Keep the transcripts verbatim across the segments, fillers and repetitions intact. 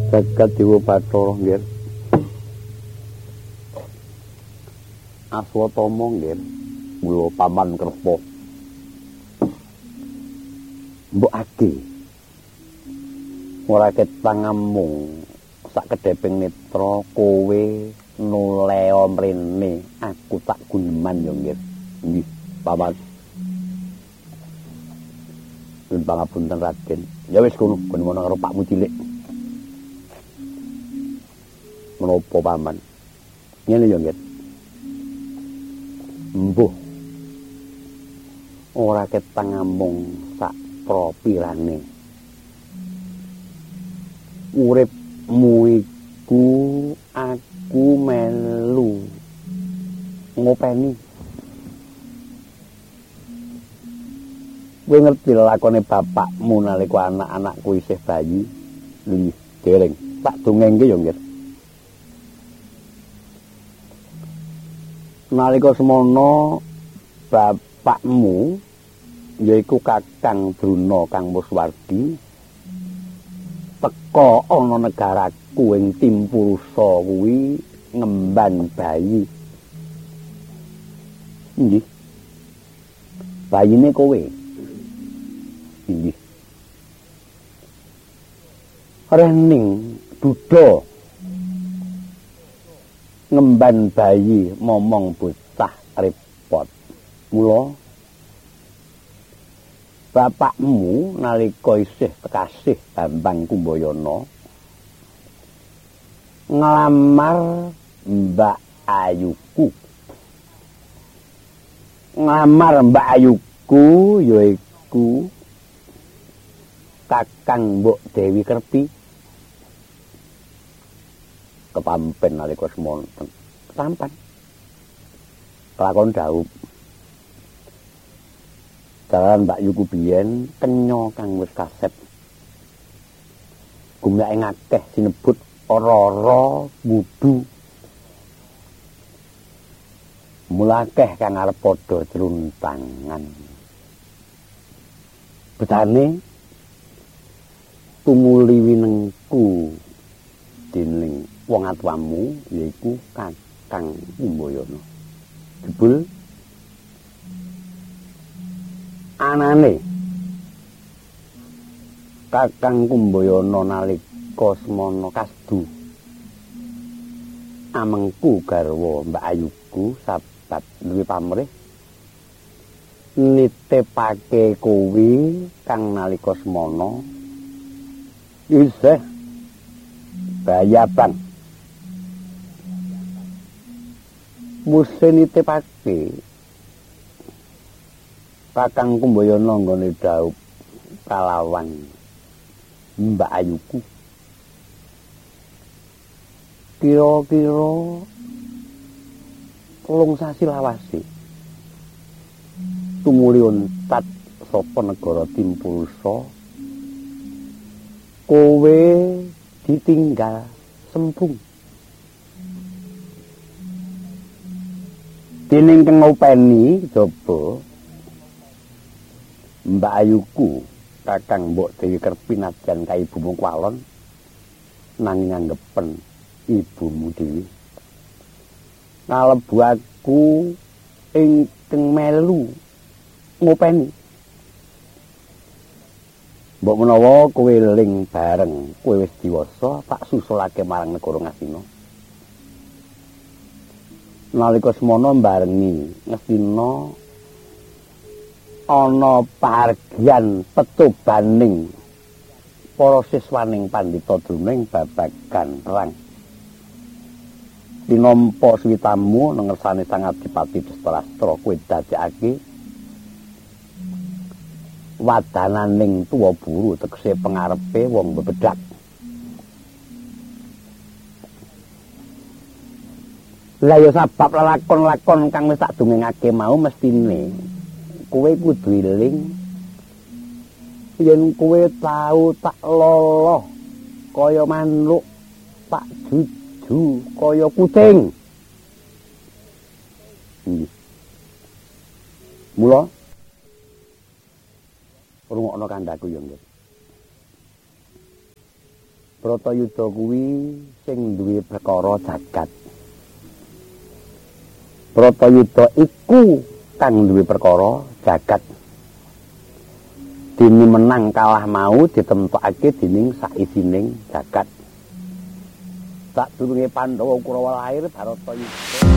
Jagat Dewa Bathara nggih. Aswatama nggih. Mula paman Krepa. Mbok ati. Ora ketangamung sak kedheping netra kowe nuleo mrene aku tak guneman yo nggih. Nggih, paman. Nuwun pangapunten Raden. Ya wis kono, ben ngono karo Pakmu cilik. Menapa paman? Ngene yo nggih. Mbuh. Ora ketangamung sak propirane. Uripmu iku aku melu ngopeni. Kowe ngerti lakone bapakmu nalika anak-anakku isih bayi? Nggih, dereng. Tak dongengke yo nggih. Nalika semana bapakmu yaiku Kakang Druna Kang Muswardi teka ana negaraku ing Timpurusa kuwi ngemban bayi. Nggih. Bayine kowe. Nggih. Rening duda ngemban bayi momong bocah repot. Mula bapakmu nalika isih tekasih Bambang Kumbayana nglamar Mbak Ayuku. Nglamar Mbak Ayuku yaiku Kakang Mbok Dewi Kerpi. Kepampen nalika semana tampan. Kelakon dawuh. Dalan Mbak Yuku biyen kenya kang wis kasep. Gumlake ngakeh sinebut ora-ora wudu. Mulakeh kang arep padha truntangan. Betane tumuli winengku dening wong atuwamu yaiku Kakang Kumbayana. Jebul anane Kakang Kumbayana nalika semana kasdu amengku garwa Mbak Ayuku sabat duwe pamrih nitipake kowe kang nalika semana isih bayaban musen nitipake Kakang Kumbayana nggone dhaup kalawan Mbak Ayuku. Kira-kira telung sasi lawase. Tumuli untat saka negara Timpurusa. Kowe ditinggal sempung. Dening kang ngopeni jaba Mbak Ayuku, Kakang Mbok Dewi Kerpi najan ka ibumu kwalon nanging anggepen ibumu dhewe. Kalebu aku ingkang melu ngopeni. Mbok menawa kowe eling bareng kowe wis diwasa, tak susulake marang negara Ngastina. Nalika semana barengi Ngastina ana pahargyan petubaning para siswaning Pandhita Druna ing babagan perang. Dinampa switamu nang ngersane Sang Adipati Dhestharastra kowe dadekake wadananing tuwa buru tegese pengarepe wong bebedak. Lah ya sabab lakon-lakon kang wis tak dongengake mau mestine kowe kudu eling yen kowe tau tak loloh kaya manuk, tak juju kaya kucing. Nggih. Mula rungokno kandhaku ya nggih. Bratayuda kuwi sing duwe perkara jagat. Bratayuda iku kang duwe perkara jagat. Dene menang kalah mau ditemtokake dening saisining jagat. Sadurunge Pandhawa Kurawa lair Bratayuda.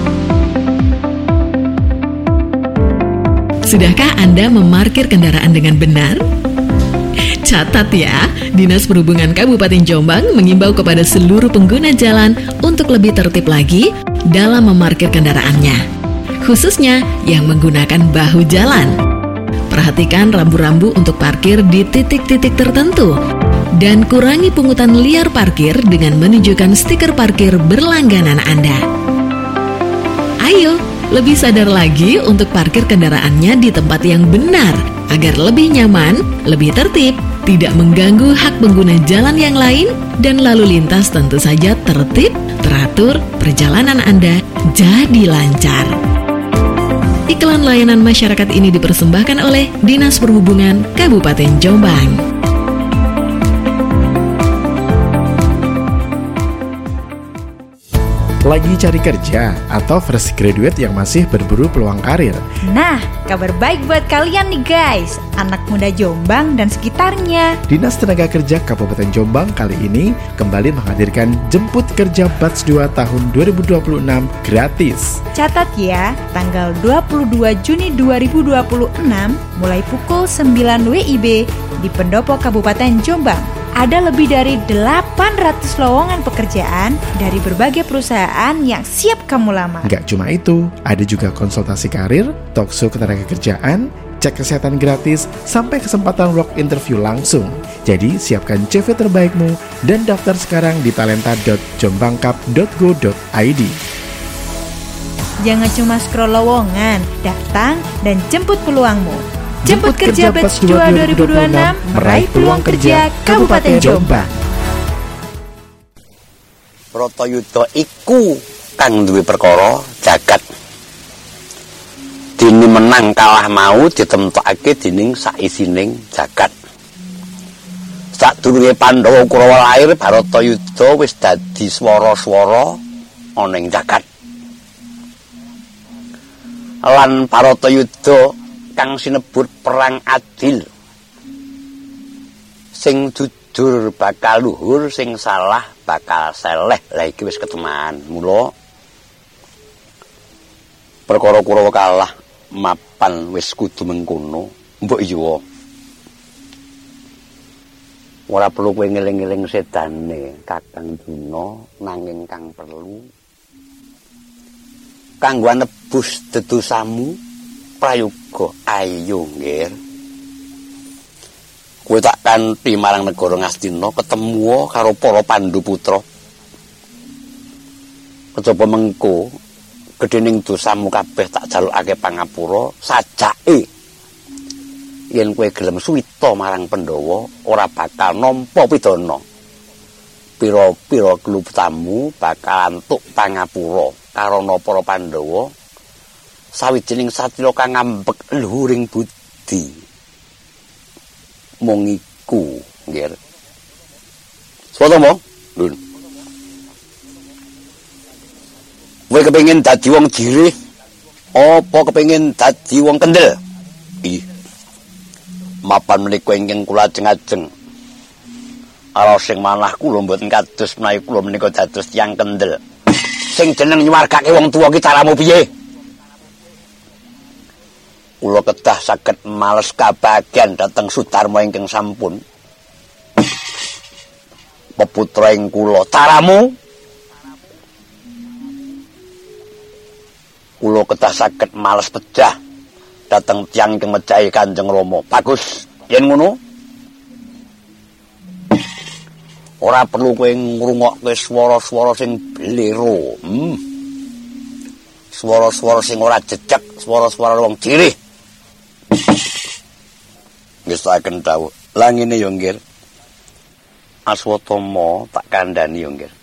Sudahkah Anda memarkir kendaraan dengan benar? Catat ya, Dinas Perhubungan Kabupaten Jombang mengimbau kepada seluruh pengguna jalan untuk lebih tertib lagi dalam memarkir kendaraannya, khususnya yang menggunakan bahu jalan. Perhatikan rambu-rambu untuk parkir di titik-titik tertentu dan kurangi pungutan liar parkir dengan menunjukkan stiker parkir berlangganan Anda. Ayo, lebih sadar lagi untuk parkir kendaraannya di tempat yang benar agar lebih nyaman, lebih tertib, tidak mengganggu hak pengguna jalan yang lain, dan lalu lintas tentu saja tertib, teratur, perjalanan Anda jadi lancar. Iklan layanan masyarakat ini dipersembahkan oleh Dinas Perhubungan Kabupaten Jombang. Lagi cari kerja atau fresh graduate yang masih berburu peluang karir? Nah, kabar baik buat kalian nih guys, anak muda Jombang dan sekitarnya. Dinas Tenaga Kerja Kabupaten Jombang kali ini kembali menghadirkan Jemput Kerja Batch dua tahun dua ribu dua puluh enam gratis. Catat ya, tanggal dua puluh dua Juni dua ribu dua puluh enam mulai pukul sembilan W I B di Pendopo Kabupaten Jombang. Ada lebih dari delapan ratus lowongan pekerjaan dari berbagai perusahaan yang siap kamu lamar. Nggak cuma itu, ada juga konsultasi karir, talkshow ketenagakerjaan, cek kesehatan gratis, sampai kesempatan work interview langsung. Jadi siapkan C V terbaikmu dan daftar sekarang di talenta dot jombangkap dot go dot i d. Jangan cuma scroll lowongan, datang dan jemput peluangmu. Jemput Kerja Batch dua dua ribu dua puluh enam, meraih peluang kerja Kabupaten Jombang. Bratayuda iku kang duwe perkara jagat. Dene menang kalah mau ditemtokake dening saisining jagat. Sadurunge Pandhawa Kurawa lair Bratayuda wis dadi swara-swara ana ing jagat. Lan Bratayuda kang sinebut perang adil, sing jujur bakal luhur, sing salah bakal seleh. Lah iki wis keteman. Mula perkara Kurawa kalah mapan wis kudu mengkono. Mbok iya ora perlu kowe ngeling-eling sedane Kakang Duna, nanging kang perlu kanggo nebus dedosamu prayoga. Ayo nggih, kowe tak kanthi marang negara Ngastina, ketemu karo para Pandhu putra. Kejaba mengko gedhening dosamu kabeh tak jalukake pangapura, sajake yen kowe gelem suwita marang Pandhawa ora bakal nampa pidana. Pira-pira klubtamu bakal antuk pangapura karana para Pandhawa sawijining satya kang ngambek luhuring budi. Mung iku, nggih. Sopo mo? Lho. Kowe kepengin dadi wong jirih apa kepengin dadi wong kendel? Ih. Mapan menika ingkang kula ajeng-ajeng. Ara sing manah kula mboten kados menawi kula menika dados tiyang kendel. Sing jeneng nyuwargake wong tuwa ki caramu piye? Kula kedah saged males kabagyan dhateng Sudarma ingkang sampun peputra ing kula. Caramu kula kedah saged males pejah dhateng tiyang ingkang mejahi Kanjeng Rama. Bagus, yen ngono ora perlu kowe ngrungokke swara-swara sing blero. Hmm. Swara-swara sing ora jejeg, swara-swara wong jirih. Wis tak dawuh. Lah ngene ya nggih. Aswatama tak kandhani ya nggih.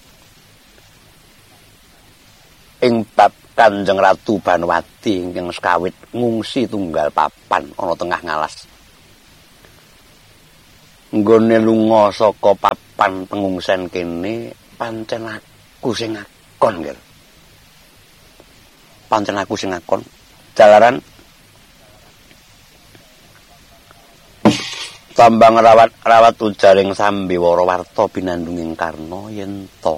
Ing bab Kanjeng Ratu Banwati ingkang sekawit ngungsi tunggal papan ana tengah ngalas. Nggone lunga saka papan pengungsian kene pancen aku sing ngakon, Nggih. Pancen aku sing ngakon. Jalaran tambang rawat-rawat ujaring sambiwara warta pinandunging Karna yen ta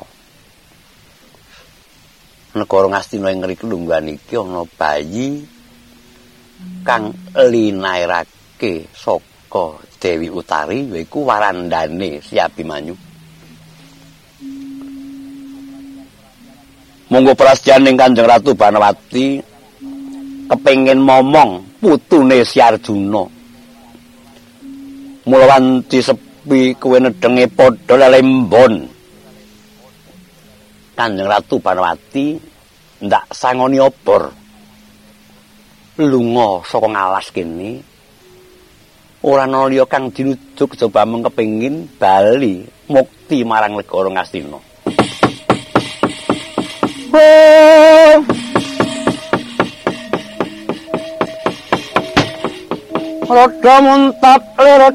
negara Ngastina ing ngriku lungguhan iki ana bayi kang linairake saka Dewi Utari yaiku warandane Si Abimanyu. Monggo prastyaning Kanjeng Ratu Banawati kepengin momong putune Si Arjuna. Mula wanci sepi kowe nedenge padha lelembon. Kanjeng Ratu Banawati ndak sangoni obor. Lunga saka ngalas kene. Ora ana liya kang dinujuk coba mung kepengin bali mukti marang negara Ngastina. Oh. Rodo muntat lero